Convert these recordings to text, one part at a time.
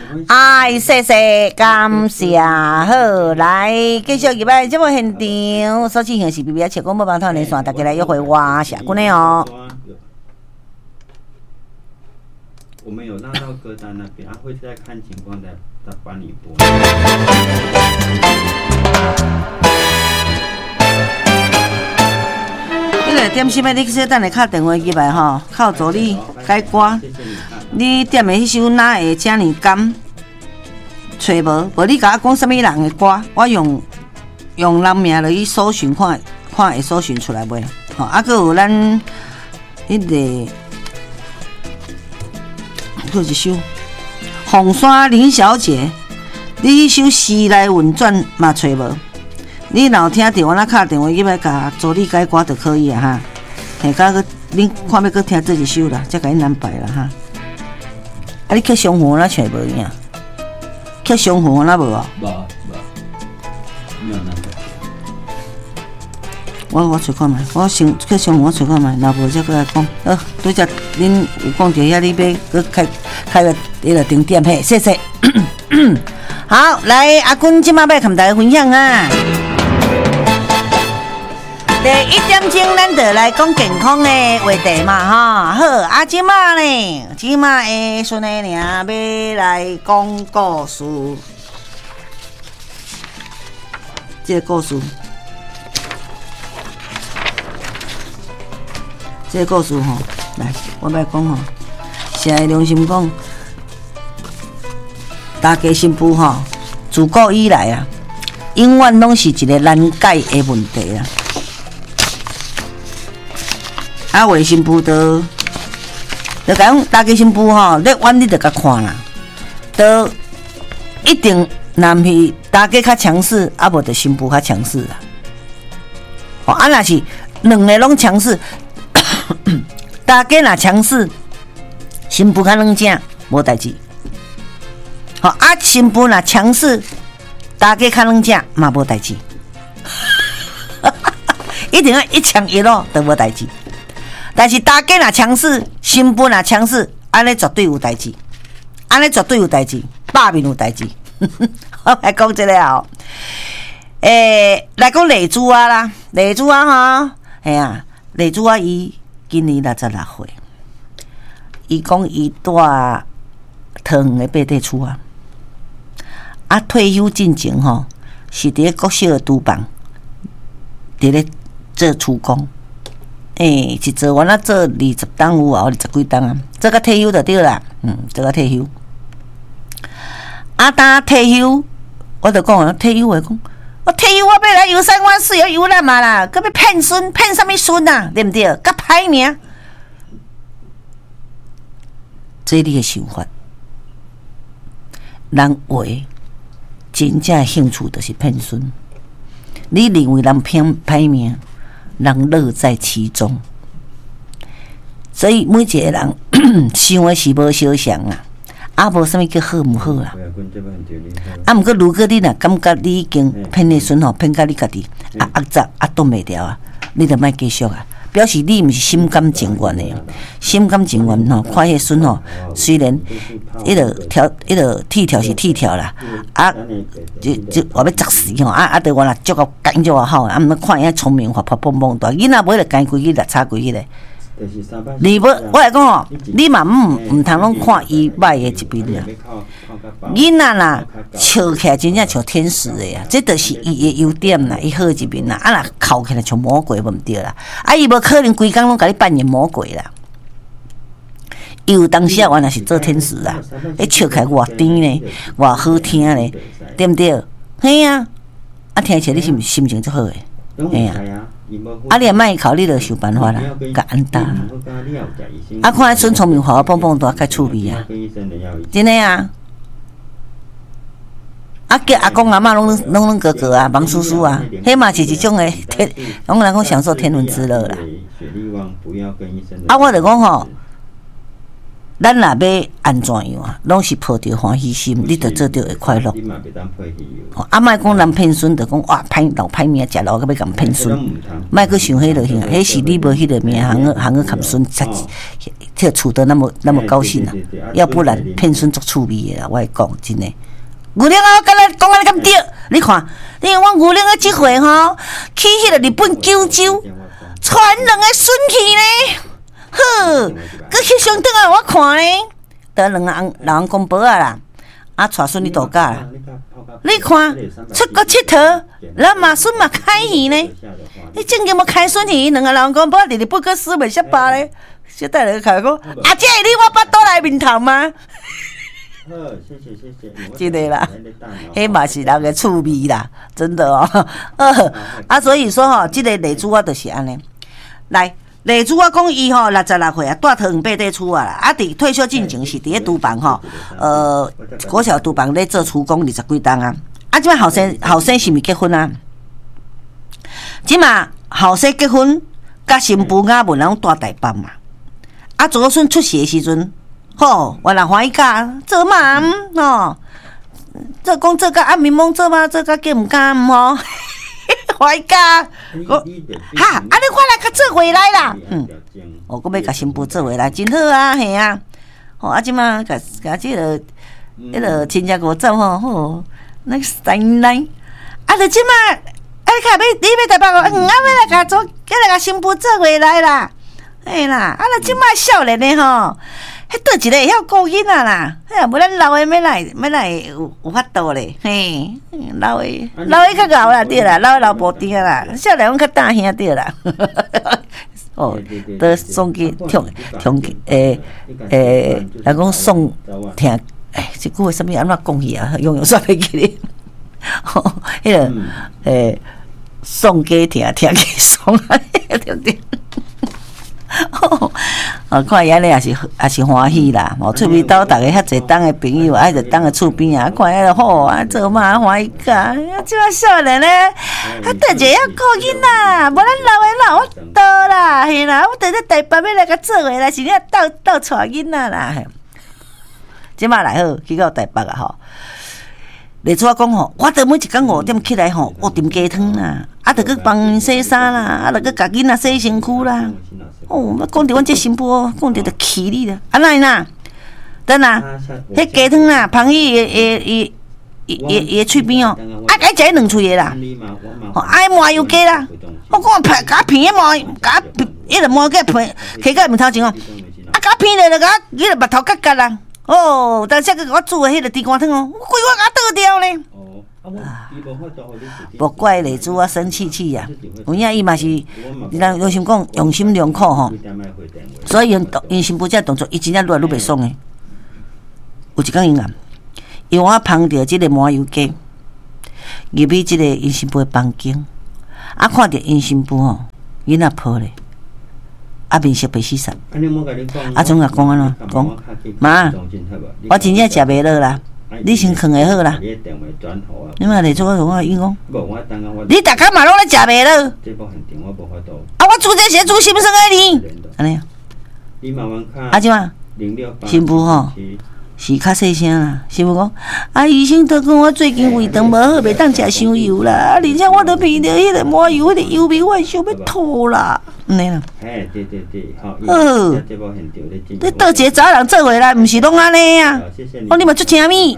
哎，谢谢，感谢，好，来继续入来节目现场，所进行是 BBA 切广播网团连线，大家来约会我下过来哦。 我们有拉到歌单那边，会再看情况再帮你播。 你来点心的，你小等下敲电话进来吼，靠助理改歌。你点的迄首哪会这么甘？找无你甲我讲什么人的歌，我用人名落去搜寻看会搜寻出来袂？吼，啊，佮有咱迄个，还有一首红山林小姐，你迄首时来运转嘛找无？你若有听到我那敲电话入来甲助理改歌就可以啊哈。下甲个恁看要佮听这一首啦，才甲恁安排啦哈。啊，你去上湖那找无影？去上湖那无哦？ 无，没有那个。 我找看卖，我先去上湖我找看卖，若无则搁来讲。对只恁有讲着遐，你要佮开个迄个定点嘿，谢谢。好，来阿君即马要同大家分享啊。第一点钟，咱就来讲健康的话题嘛，哈。好，啊，即马呢，即马的孙的呢，要来讲故事。这个故事，这个故事吼，来，我要讲吼，现在良心讲，大家新妇吼，自古以来啊，永远拢是一个难解的问题啊。啊，卫生部就讲大家新妇吼，你远你就甲看啦，都一定男是大家较强势，啊无就新妇较强势啦。哦，啊若是两个拢强势，大家若强势，新妇较冷静，无代志。好，啊新妇若强势，大家较冷静嘛无代志。一定要一强一弱都无代志。但是大家若强势，新妇若强势，安尼绝对有代志，安尼绝对有代志，百面有代志。我来讲这个哦，来讲丽珠啊啦，丽珠啊哈，嘿啊，丽珠啊伊今年66岁，伊讲伊住桃园的八地厝啊，啊退休进前吼，是伫咧国小的厨房，伫咧做厨工。一做完了做20档有啊，20几档啊，做到退休就对啦，做到退休。啊，当退休，我就讲啊，退休我讲，我退休我要来游山玩水，要游览嘛啦，搁要骗孙，骗什么孙啊？对不对？甲歹名，这你的想法，人为真正的兴趣就是骗孙。你认为人骗歹名？人乐在其中，所以每一个人想的是无相像啊，啊无啥物叫好唔好啦。啊，毋过如果你若感觉你已经骗的孙吼，骗到你家己压杂挡袂牢啊，你就莫继续啊。表示你毋是心甘情愿的，心甘情愿吼，看迄孙吼，虽然迄个剃条是剃条啦，啊，就话要砸死吼，啊，对我啦，足够干足啊好，啊，毋通看伊遐聪明活泼蹦蹦大，囡仔买了干规矩来插规矩咧。你要我来讲吼，你嘛毋通拢看伊歹的一边啦。囡仔啦，笑起来真正像天使的呀，这就是伊的优点啦，伊好一面啦。啊，若哭起来像魔鬼，无毋对啦。啊，伊无可能规工拢甲你扮演魔鬼啦。伊有当时啊，原来是做天使啦，笑起来偌甜咧，偌好听咧，对毋对？嘿啊，啊，听起来你心情足好诶，嘿啊。啊，你也莫考虑着想办法啦，甲安搭啦。啊，看迄孙聪明活蹦蹦大，较趣味啊，真诶啊。啊，叫阿公阿嬷拢哥哥啊，王叔叔啊，迄嘛是一种诶天，拢人讲享受天伦之乐啦。啊，我就讲吼，咱若要安怎样啊，拢是抱着欢喜心，你着做着会快乐。啊，莫讲人骗孙，着讲哇歹老歹命，食老个要共骗孙，莫去想迄落去，迄是你无迄个命，行个含孙， 就处得那么高兴啊，要不然片孙足趣味的啦，我会讲真诶。牛奶啊，敢若讲安尼咁对，你看，你看我牛奶啊，即回吼去迄个日本九州，传两个孙去呢，呵，佮翕相转来我看呢，得两个老公公婆啊啦，啊带孙去度假啦，你看出国佚佗，咱嘛孙嘛开鱼呢，你正经要开孙鱼，两个老公公婆伫日本佮死袂失巴咧，小弟来开讲，啊，这你我巴肚内面头吗？真的啦，迄嘛是人的趣味啦，真的哦。所以说吼，这个例子我就是安尼。来，例子我讲伊吼66岁啊，带桃园八块厝啊啦，伫退休进前是伫咧厨房吼，国小厨房咧做厨工20几档啊。即摆后生是毋是结婚啊？即嘛后生结婚，甲新妇雅文拢住台北嘛。祖孙出世的时阵。吼，原来欢喜甲做嘛吼，做讲做甲暗暝蒙做嘛，做甲计毋甘吼，欢喜甲，哈，你看来甲做回来啦，我要甲新妇做回来，真好啊，嘿啊，吼，即马甲即个迄个亲戚五走吼，那个三奶，就即马，你看你要台北要来甲做，要来甲新妇做回来啦，嘿啦，就即马少年的吼。迄倒一个会晓顾囡仔啦，无咱老诶要来有法度咧，嘿，老诶较老啦对啦，老诶老婆丁啦，少年阮较大兄对啦，哦，都送给听人讲送听，即句话啥物安怎讲去啊？用煞袂记咧，迄个送给听，听给送，对不对？看伊安尼也是欢喜啦，厝边斗逐个遐侪当的朋友，就当个厝边啊，看迄个好啊，做嘛欢喜甲，即摆少年咧，倒一个要顾囡仔，无咱老法度啦，嘿啦，我伫咧台北要来甲做回来，是咧斗带囡仔啦，即摆来好去到台北啊吼。例如我讲吼，我得每一工5点起来吼，我炖鸡汤啦，着去帮因洗衫啦，着去甲囡仔洗身躯啦。要讲着阮这新妇，讲着气你啦，安尼啦，等啦，迄鸡汤啦，芳伊伊喙边哦，该食2喙的啦，爱麻油鸡啦，我讲甲片个麻，甲迄个麻鸡片，摕到面头前哦，甲片咧，甲迄个目头夹夹啦。哦，但是我煮的迄个地瓜汤哦，规我甲倒掉呢。无怪例子我生气呀，有影伊嘛是，人有心讲用心良苦吼，所以因新妇这动作，伊真正愈来愈袂爽的。有一工因因我芳着即个麻油鸡，入去即个因新妇的房间，看着因新妇吼，囡仔抱咧。面色白死煞，总甲讲安怎讲？妈，我真正食袂落啦，你先藏会好啦。你嘛嚟做我同我伊讲，你逐工嘛拢咧食袂落。我煮这些煮心酸个呢？安尼啊？即嘛，新妇吼是较细声啦。新妇讲，医生都讲我最近胃肠无好，袂当食伤油啦。而且我都闻着迄个麻油，迄个油味，我想要吐啦。安尼啦。对，好。你倒一个查人做回来，毋是拢安尼啊？你嘛出声咪？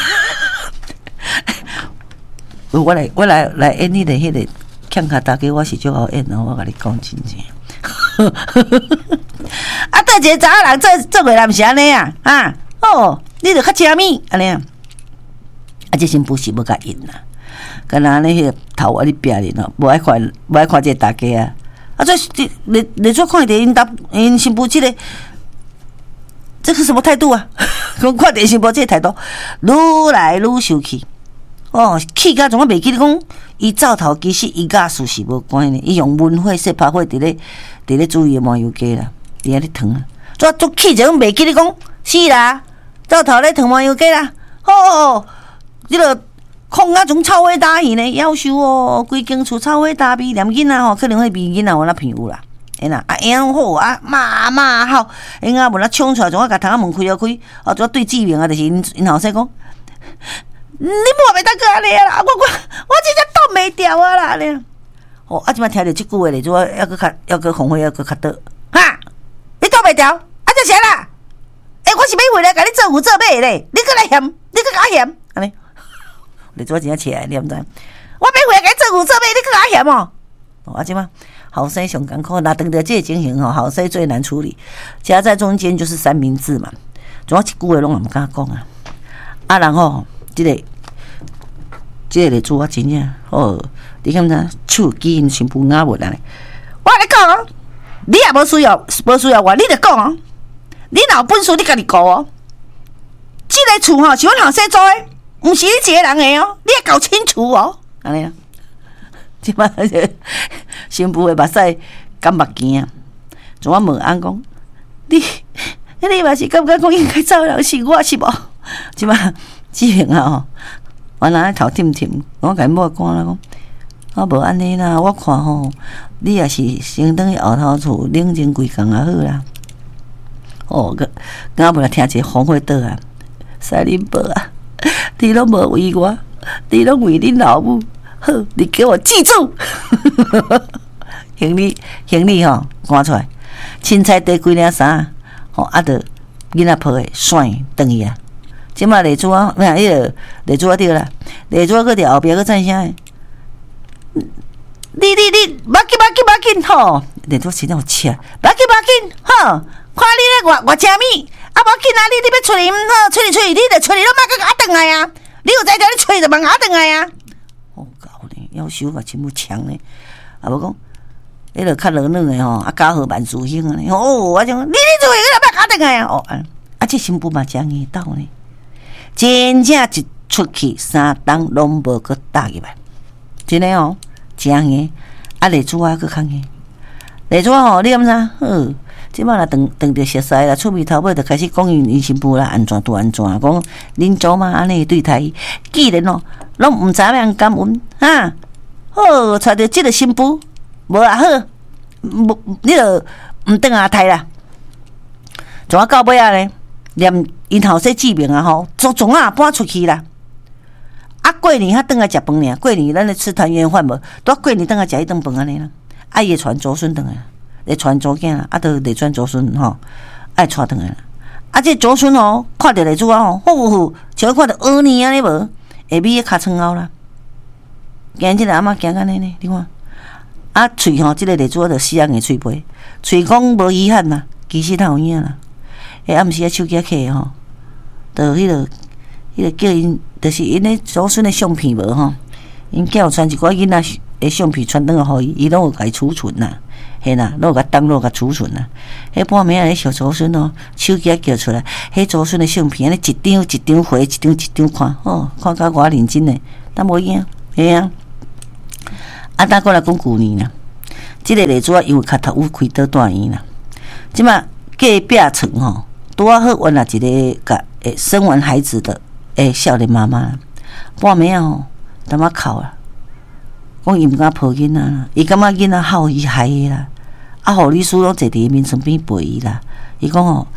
我来演你的迄个欠卡大家，我是足好演哦。我甲你讲真正。倒一个查人做回来，毋是安尼啊？你着较声咪安尼啊？这新妇是要甲因啦，敢若安尼迄个头我咧壁咧喏，无爱看这大家啊。这你做看着因新妇这个是什么态度啊？看着新妇这个态度，愈来愈生气。气甲从我袂记得讲，伊灶头其实伊甲事是无关的，伊用文火洗拍火伫咧煮伊的麻油鸡啦，伫遐咧烫啊。做气就袂记得讲，是啦。灶头咧烫麻油鸡啦，即个空啊种臭火打去呢，夭寿哦，规间厝臭火打味，连囡仔可能迄味囡仔有那朋友啦，哎啦，样好骂好，因仔无那冲出来，从我甲窗仔门开开，就对志明就是因后生讲，你莫袂当个安尼啦，我真正挡袂掉啊啦，咧，即摆听着即句话咧，就要搁红火要搁较倒，哈，你挡袂掉？即才钱啦！我是要回来甲你做牛做马咧，你搁来嫌，你搁甲嫌，安尼，你做真起来，你毋知？我要回来甲你做牛做马，你搁甲嫌哦！我即嘛，后生上艰苦，若碰到这个情形吼，后生最难处理。夹在中间就是三明治嘛，总一句话拢也毋敢讲啊。啊，然后这个日子我真正哦，你敢知？手机因全部咬无啦！我跟你讲哦，你也无需要我，你着讲哦。你若有本事，你家己顾哦。这个厝吼是阮后生做的，毋是你一个人的哦，你要搞清楚哦。安尼啊，即摆新妇的目屎敢目镜啊！从我问安讲，你嘛是感觉讲应该走人是我是无？即摆志平啊吼，我若头甜甜，我甲伊某讲啦讲，我无安尼啦，我看吼，你也是先等去后头厝冷静几工啊好啦。哦，我无来听一个黄花刀啊，塞恁宝啊，你拢无为我，你拢为恁老母，好，你给我记住。行李吼赶出来，凊彩缀几领衫，吼啊着囡仔抱的甩转去啊。即马丽珠啊，咩迄个丽珠啊对啦，丽珠啊搁伫后壁搁赞啥的？你，别紧吼！丽珠真正有切，别紧吼！看你咧外食物，啊无紧啊！你要找伊好，找你，你着找伊，拢莫搁甲我转来啊！你有才调，你找伊就莫甲我转来啊！哦，搞呢，夭寿嘛真不强呢，啊无讲，迄个较软软的吼，啊家和万事兴啊！哦，我讲你做伊，你莫甲我转来啊！哦，啊这新妇嘛真硬斗呢，真正一出去3冬拢无搁搭入来，真诶哦，真硬！啊丽珠啊搁较硬，丽珠吼，你敢知？即摆若当着熟识啦，出面头尾就开始讲因新妇啦，安怎拄安怎，讲恁祖妈安尼对待伊，既然哦，拢毋知影感恩哈，好揣着即个新妇，无啊好，你着毋转啊刣啦，从啊到尾啊咧，连因后生志明啊吼，总啊搬出去啦。啊，过年他转来食饭尔，过年咱咧吃团圆饭无，拄过年转来食迄顿饭安尼啦，啊伊会传祖孙转来。会传祖囝啦，啊，都会传祖孙吼，爱带转来啦。啊，这祖孙吼，看着丽珠啊吼，呼，像看着儿女安尼无，下面个尻川后啦，行即个阿嬷行安尼呢，你看，啊，喙吼，即个丽珠啊，着死啊硬喙皮，喙讲无遗憾啦，其实他有影啦。暗时啊，手机起吼，着迄个叫因，着是因咧祖孙的相片无吼，因叫有传一寡囡仔的相片传转互伊，伊拢有家储存啦。嘿啦，拢有甲登录甲储存啦。迄半暝啊，迄小祖孙哦，手机啊叫出来，迄祖孙的相片，安尼一张回，一张看，哦，看甲偌认真诶，但无影，嘿啊。啊，咱过来讲旧年啦，即个丽珠啊，因为脚头有开刀大院啦，即马隔壁厝吼，拄啊好原来一个甲生完孩子的少年妈妈，半暝啊吼，淡仔哭啦。讲伊毋敢抱囡仔啦，伊感觉囡仔好伊害伊啦，啊，互律师拢坐伫伊面床边陪伊啦。伊讲哦，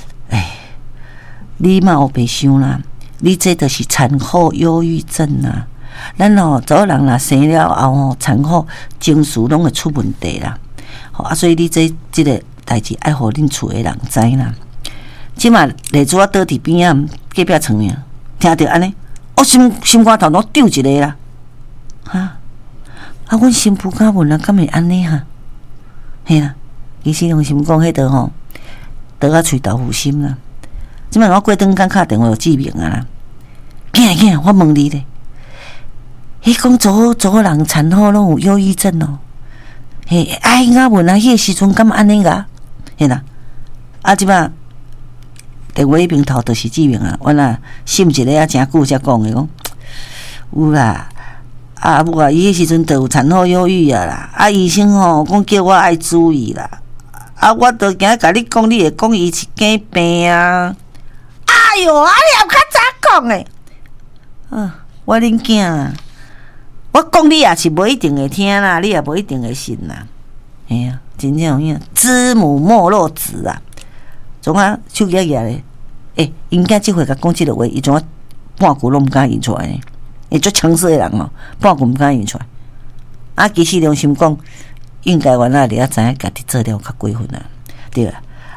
你嘛有白想啦，你这就是产后忧郁症啦。咱吼做人啦，生了后吼，产后情绪拢会出问题啦。吼啊，所以你即个代志爱互恁厝诶人知啦。即马丽珠啊倒伫边仔隔壁床呀，听着安尼，我心肝头拢丢一个啦，哈。啊，阮新妇甲问啊，敢会安尼哈？嘿啦，其实用心讲，迄个吼，倒啊喙豆腐心啦。即摆我过顿间敲电话有志明啊啦，囝，我问你咧，迄讲做人产后拢有忧郁症哦。嘿，哎，我问啊，迄个时阵敢安尼个？嘿啦，啊，即摆电话迄边头就是志明啊，我若心一个啊，真久才讲诶，讲有啦。啊，无啊，伊迄时阵就有产后忧郁啊啦。啊，医生吼讲叫我爱注意啦。啊，我都惊甲你讲，你会讲伊是假病啊。哎哟，啊，你也较早讲诶。我恁囝，我讲你也是无一定会听啦，你也无一定会信啦。哎呀，真正有影，知母莫若子啊。总啊，手机举咧，因囝即回甲讲即个话，伊总啊半句拢毋敢言出来呢。会足强势的人哦，半句毋敢言出来。啊，其实良心讲，应该原来你知影家己做了较过分啊，对啦。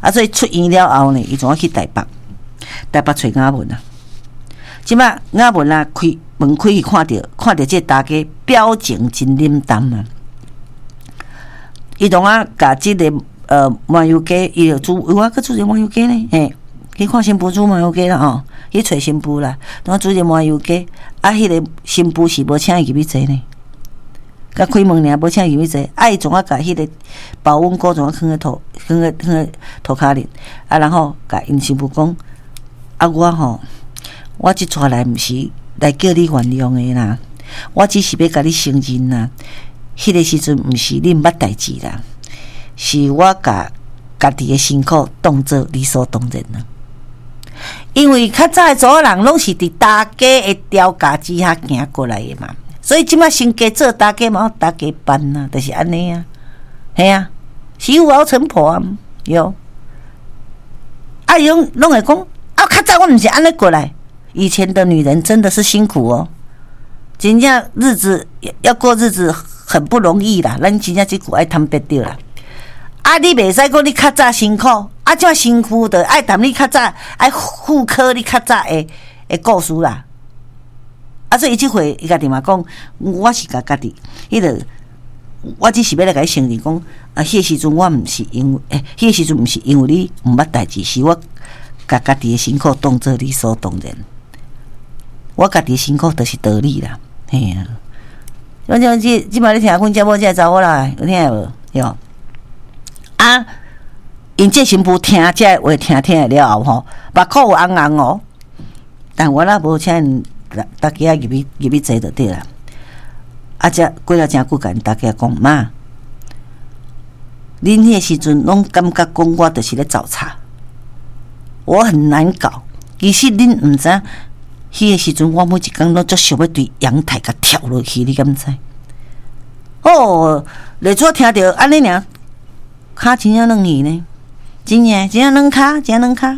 所以出院了后呢，伊总要去台北找雅文啊。即摆雅文啊，门开去看到这大家表情真冷淡啊。伊同啊，甲即个麻油鸡，伊就煮，有啊，佮煮一个麻油鸡呢，嘿，去看新妇煮麻油鸡啦吼，去找新妇啦，同啊煮一个麻油鸡，迄个新妇是无请伊入去坐呢，甲开门尔，无请伊入去坐，伊总啊甲迄个保温锅总啊放喺涂骹里，然后甲因新妇讲，我即出来毋是来叫你原谅的啦，我只是要甲你承认啦。迄个时阵毋是恁捌代志啦，是我家己的辛苦当作理所当然啦。因为较早的做人拢是伫大家的调教之下行过来的嘛，所以即摆先加做大家嘛，大家办呐，就是安尼啊，系啊，媳妇熬成婆啊，有。伊拢会讲较早我毋是安尼过来，以前的女人真的是辛苦哦，真正日子要过日子。很不容易啦，咱真正即句爱坦白着啦。你袂使讲你较早辛苦，即摆辛苦的爱谈你较早，爱复刻你较早的故事啦。所以伊即回伊家己嘛讲，我是家己，迄个我只是要来甲伊承认讲，迄个时阵我毋是因为，迄个时阵毋是因为你毋捌代志，是我家己的辛苦当作理所当然。我家己的辛苦就是道理啦，嘿啊。我讲即摆咧听阮节目即个查某啦，有听无？哟，因这新妇听这话听了后吼，目眶有红红哦。但我若无请大家入去坐就对啦。这过了真久，甲大家讲妈，恁迄个时阵拢感觉讲我就是咧找茬，我很难搞。其实恁毋知。迄个时阵，我每一工拢足想要对阳台甲跳落去，你敢知？哦，丽珠听到安尼尔，骹真正软去呢，真正软骹，真软骹。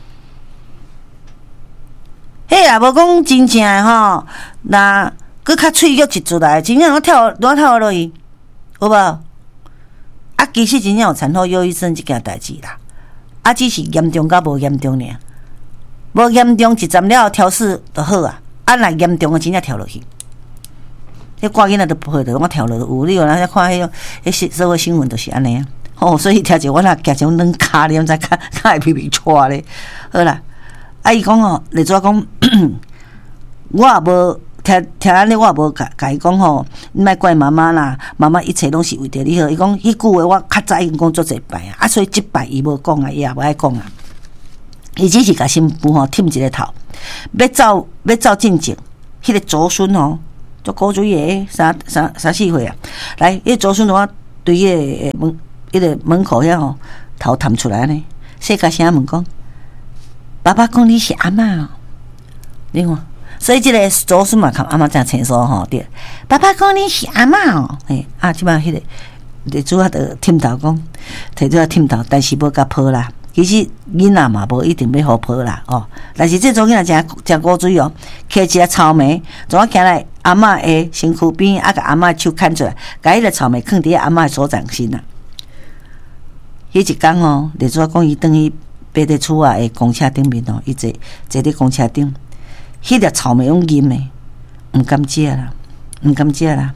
迄也无讲真正诶吼，若佮较脆弱一撮来，真正我跳落去，有无？其实真正有产后忧郁症即件代志啦，只是严重甲无严重尔。无严重一站了调试就好啊，若严重的真正跳落去，迄挂囡仔都不会的，我跳落有你有人在看迄社会新闻就是安尼啊，所以听者我若夹种软骹，你毋知较会皮皮喘咧。好啦，伊讲吼，丽珠讲，我也无听安尼，我也无甲伊讲吼，你莫怪妈妈啦，妈妈一切拢是为着你好。伊讲迄句话我较早已经讲足侪摆啊，所以即摆伊无讲啊，伊也无爱讲啊。伊只是甲新妇吼舔一个头，要走进前，迄个祖孙吼，足古锥个三四岁啊，来，迄祖孙我对迄个门口遐吼头探出来呢，细甲声问讲，爸爸讲你是阿嬷哦，你看，所以即个祖孙嘛，甲阿嬷真清楚吼，对，爸爸讲你是阿嬷哦，即摆迄个丽珠啊，着舔头讲，摕出来舔头，但是无甲抱啦。其实囡仔嘛无一定要互抱啦哦，但是这种囡仔真古锥哦，摕一个草莓，总啊行来阿嬷的身躯边，甲阿嬷手牵出来，甲迄个草莓放伫阿嬷的手掌心啦。迄一工哦，丽珠讲伊转去爬伫厝啊的公车顶面哦，伊坐伫公车顶，迄粒草莓用啉的，毋敢食啦。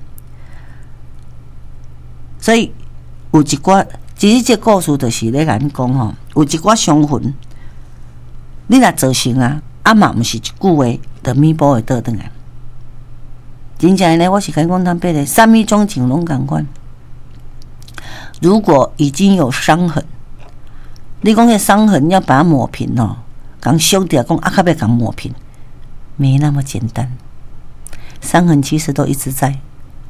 所以有一寡。其实这故事就是咧甲恁讲吼，有一寡伤痕，你若造成啊，嘛毋是一句话就弥补会倒转来。真正呢，我是甲你讲坦白的，啥物种情拢共款。如果已经有伤痕，你讲迄伤痕要把它抹平哦，讲修掉，讲较要讲抹平，没那么简单。伤痕其实都一直在。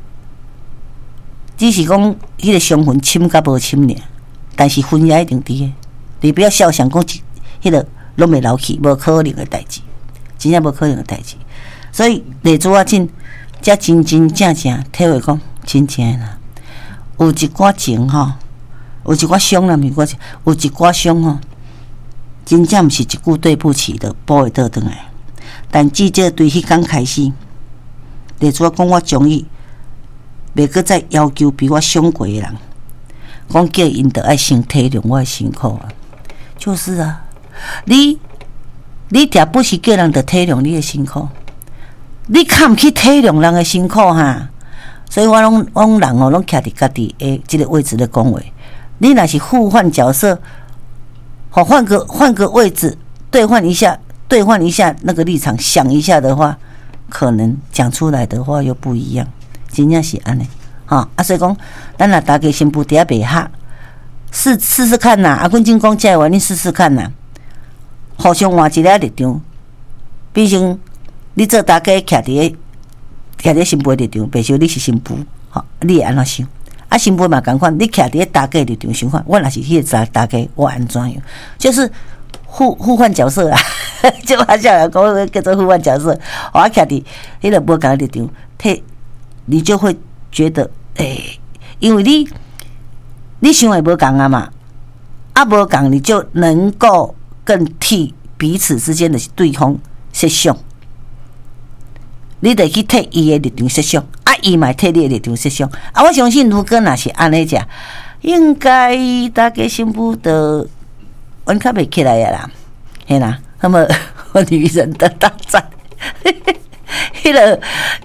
只是讲迄个伤痕深甲无深尔，但是分也一定伫个。你不要笑想讲迄个拢袂流去，无可能的代志，真正无可能的代志。所以丽珠啊，才真正体会讲，真正啦，有一寡情吼，有一寡伤啦，有一寡伤吼，真正毋是一句对不起的补会倒转来。但至少对迄天开始，丽珠讲我将伊。袂阁再要求比我伤过的人，讲叫因得爱先体谅我的辛苦啊！ 就是啊，你定不是叫人着体谅你的辛苦，你看不起体谅人的辛苦哈。所以我拢人哦，拢徛伫家己的这个位置咧讲话。你若是互换角色，好换个位置，兑换一下那个立场，想一下的话，可能讲出来的话又不一样。真正是安尼，所以讲，咱若大家新妇伫遐袂合，试试看呐。阮真讲这话，你试试看呐。互相换一个立场，毕竟你做大家徛伫新妇立场，白想你是新妇，你会安怎想？新妇嘛共款，你徛伫大家立场想法，我若是迄个大家，我安怎样？就是互换角色啊！就我笑人讲叫做互换角色，我徛伫迄个无共立场，你就会觉得因为你想的无共啊嘛，无共你就能够更替彼此之间的对方设想。你得去替伊的立场设想，伊嘛替你的立场设想。我相信如果若是安尼只，应该大家新妇都稳较袂起来呀啦，嘿啦。那么女人的大战，迄个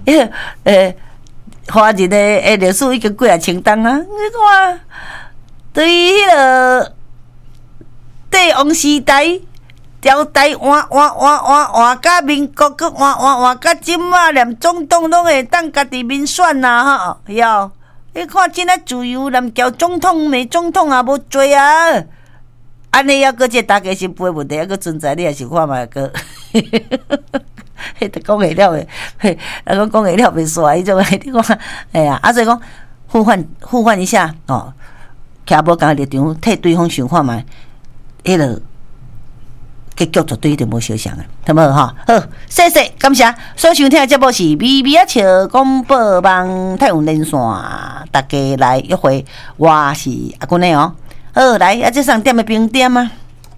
华人的历史已经几啊千档啊！你看，对于迄个帝王时代。朝代换甲民国，搁换甲即马，连总统拢会当家己民选呐，哟！你看真啊自由，连叫总统、美总统也无做啊！安尼还搁这大家新妇的问题还搁存在，你也是看嘛个，迄个讲会了的，讲会了袂煞迄种的，你看，哎呀，所以讲互换一下哦，徛无共立场，替对方想看嘛，迄个。结局绝对一定无相像的，好无哈？好，谢谢，感谢所收听的节目是微微啊笑广播网太阳连线，大家来约会，我是阿君的哦。好，来啊，这上点的冰点啊，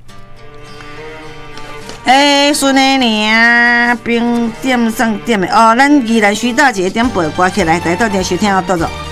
顺的呢，冰点上点的哦，咱宜兰徐大姐点播歌起来，大家到底收听到多少？